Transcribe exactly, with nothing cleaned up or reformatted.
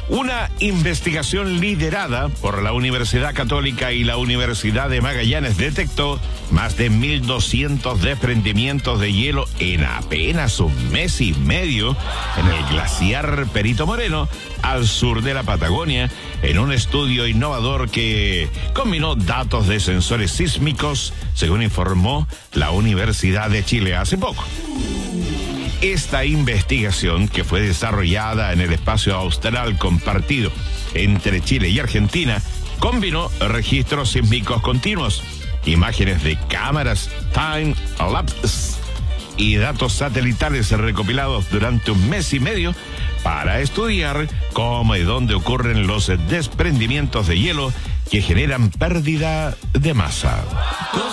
Una investigación liderada por la Universidad Católica y la Universidad de Magallanes detectó más de mil doscientos desprendimientos de hielo en apenas un mes y medio en el glaciar Perito Moreno, al sur de la Patagonia, en un estudio innovador que combinó datos de sensores sísmicos, según informó la Universidad de Chile hace poco. Esta investigación, que fue desarrollada en el espacio austral compartido entre Chile y Argentina, combinó registros sísmicos continuos, imágenes de cámaras time-lapse y datos satelitales recopilados durante un mes y medio para estudiar cómo y dónde ocurren los desprendimientos de hielo que generan pérdida de masa.